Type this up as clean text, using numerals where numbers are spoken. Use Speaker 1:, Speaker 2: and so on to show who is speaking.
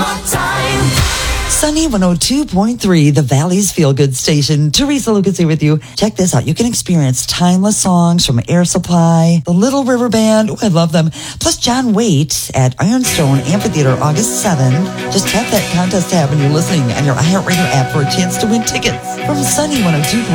Speaker 1: Sunny 102.3, the Valley's Feel Good Station. Teresa Lucas here with you. Check this out. You can experience timeless songs from Air Supply, the Little River Band. Oh, I love them. Plus John Waite at Ironstone Amphitheater August 7. Just tap that contest tab when you're listening on your iHeartRadio app for a chance to win tickets from Sunny 102.3.